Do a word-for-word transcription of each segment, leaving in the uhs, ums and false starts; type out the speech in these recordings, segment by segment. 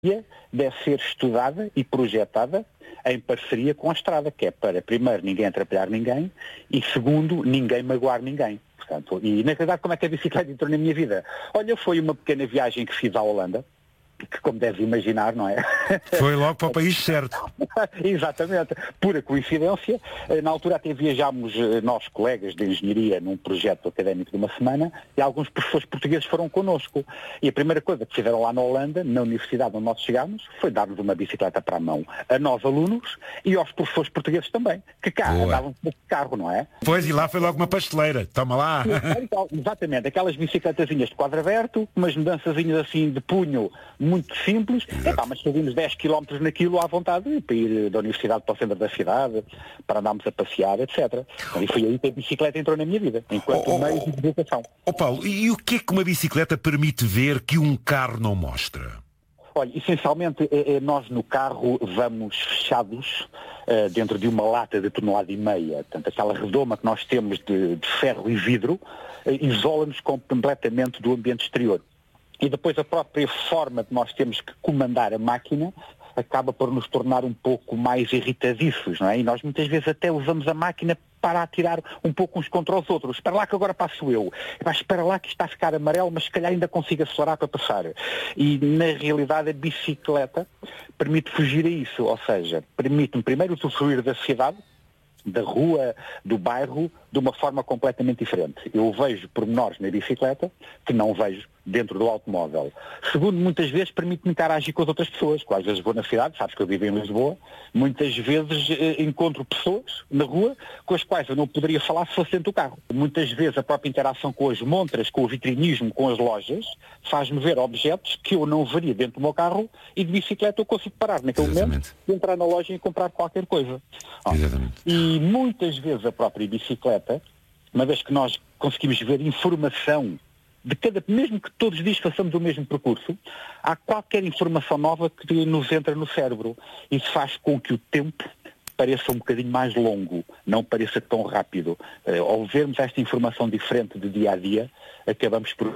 deve ser estudada e projetada em parceria com a estrada, que é para, primeiro, ninguém atrapalhar ninguém e, segundo, ninguém magoar ninguém. Portanto, e, na verdade, como é que a bicicleta entrou na minha vida? Olha, foi uma pequena viagem que fiz à Holanda, que, como deves imaginar, não é? Foi logo para o país certo. Exatamente. Pura coincidência. Na altura até viajámos, nós colegas de engenharia, num projeto académico de uma semana, e alguns professores portugueses foram connosco. E a primeira coisa que fizeram lá na Holanda, na universidade onde nós chegámos, foi dar-nos uma bicicleta para a mão a nós alunos e aos professores portugueses também, que cá Boa. andavam de carro, não é? Pois, e lá foi logo uma pasteleira. Toma lá. Então, exatamente. Aquelas bicicletazinhas de quadro aberto, umas mudançazinhas assim de punho muito simples, epá, mas fazíamos dez quilómetros naquilo à vontade para ir da universidade para o centro da cidade, para andarmos a passear, etcétera. E foi aí que a bicicleta entrou na minha vida, enquanto oh, meio de educação. Ó oh, Paulo, e o que é que uma bicicleta permite ver que um carro não mostra? Olha, essencialmente é, é nós no carro vamos fechados uh, dentro de uma lata de tonelada e meia, portanto aquela redoma que nós temos de, de ferro e vidro uh, isola-nos completamente do ambiente exterior. E depois a própria forma de nós temos que comandar a máquina acaba por nos tornar um pouco mais irritadiços, não é? E nós muitas vezes até usamos a máquina para atirar um pouco uns contra os outros. Espera lá que agora passo eu. Epá, espera lá que está a ficar amarelo, mas se calhar ainda consigo acelerar para passar. E na realidade a bicicleta permite fugir a isso, ou seja, permite-me primeiro usufruir da cidade, da rua, do bairro, de uma forma completamente diferente. Eu vejo pormenores na bicicleta que não vejo dentro do automóvel. Segundo, muitas vezes permite-me interagir com as outras pessoas. Às vezes vou na cidade, sabes que eu vivo em Lisboa, muitas vezes eh, encontro pessoas na rua com as quais eu não poderia falar se fosse dentro do carro. Muitas vezes a própria interação com as montras, com o vitrinismo, com as lojas, faz-me ver objetos que eu não veria dentro do meu carro e de bicicleta eu consigo parar naquele Exatamente. momento, entrar na loja e comprar qualquer coisa. Oh. Exatamente. E muitas vezes a própria bicicleta, uma vez que nós conseguimos ver informação de cada, mesmo que todos os dias façamos o mesmo percurso, há qualquer informação nova que nos entra no cérebro. Isso faz com que o tempo pareça um bocadinho mais longo, não pareça tão rápido. Uh, ao vermos esta informação diferente de dia a dia, acabamos por uh,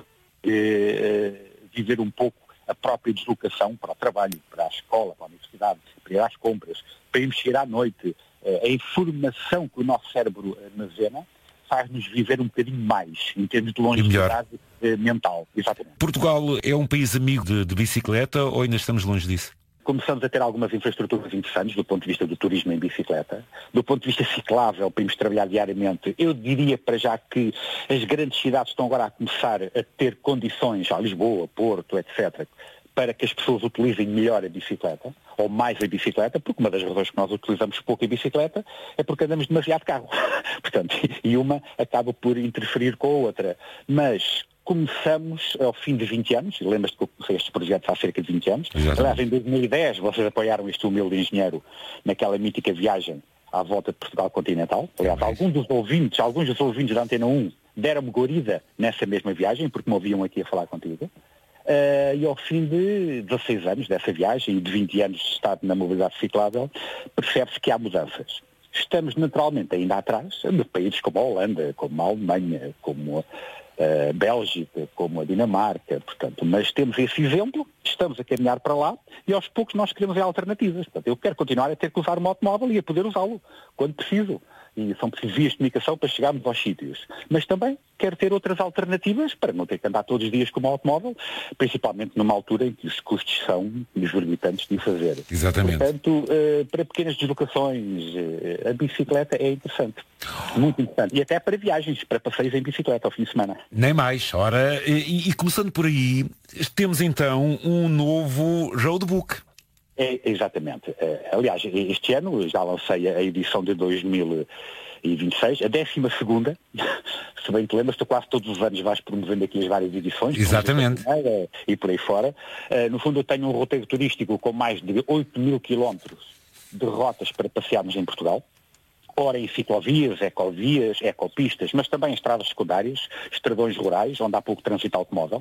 uh, viver um pouco a própria deslocação para o trabalho, para a escola, para a universidade, para ir às compras, para irmos chegar à noite. Uh, a informação que o nosso cérebro armazena faz-nos viver um bocadinho mais, em termos de longevidade mental. Exatamente. Portugal é um país amigo de, de bicicleta ou ainda estamos longe disso? Começamos a ter algumas infraestruturas interessantes do ponto de vista do turismo em bicicleta. Do ponto de vista ciclável, para irmos trabalhar diariamente, eu diria para já que as grandes cidades estão agora a começar a ter condições, a Lisboa, Porto, etcétera, para que as pessoas utilizem melhor a bicicleta, ou mais a bicicleta, porque uma das razões que nós utilizamos pouco a bicicleta é porque andamos demasiado de carro. Portanto, e uma acaba por interferir com a outra. Mas começamos ao fim de vinte anos, lembras-te que eu comecei estes projetos há cerca de vinte anos, aliás, em dois mil e dez vocês apoiaram este humilde engenheiro naquela mítica viagem à volta de Portugal continental. Aliás, alguns dos ouvintes, alguns dos ouvintes da Antena um deram-me gorida nessa mesma viagem, porque me ouviam aqui a falar contigo. Uh, e ao fim de dezasseis anos dessa viagem e de vinte anos de estar na mobilidade ciclável, percebe-se que há mudanças. Estamos naturalmente ainda atrás de países como a Holanda, como a Alemanha, como a Bélgica, como a Dinamarca, portanto, mas temos esse exemplo, estamos a caminhar para lá e aos poucos nós queremos ver alternativas. Portanto, eu quero continuar a ter que usar o automóvel e a poder usá-lo quando preciso. E são precisas vias de comunicação para chegarmos aos sítios. Mas também quero ter outras alternativas para não ter que andar todos os dias com o automóvel, principalmente numa altura em que os custos são exorbitantes de fazer. Exatamente. Portanto, uh, para pequenas deslocações, uh, a bicicleta é interessante. Muito interessante. E até para viagens, para passeios em bicicleta ao fim de semana. Nem mais. Ora, e, e começando por aí, temos então um novo roadbook. É, exatamente. Aliás, este ano já lancei a edição de dois mil e vinte e seis, a décima segunda, se bem te lembras, tu quase todos os anos vais promovendo aqui as várias edições. Exatamente. E por aí fora. No fundo eu tenho um roteiro turístico com mais de oito mil quilómetros de rotas para passearmos em Portugal. Ora em ciclovias, ecovias, ecopistas, mas também em estradas secundárias, estradões rurais, onde há pouco trânsito automóvel.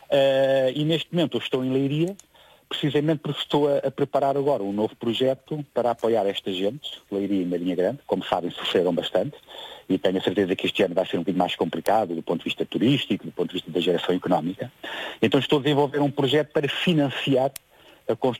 E neste momento eu estou em Leiria, precisamente porque estou a, a preparar agora um novo projeto para apoiar esta gente, Leiria e Marinha Grande, como sabem, sofreram bastante, e tenho a certeza que este ano vai ser um bocadinho mais complicado do ponto de vista turístico, do ponto de vista da geração económica. Então estou a desenvolver um projeto para financiar a construção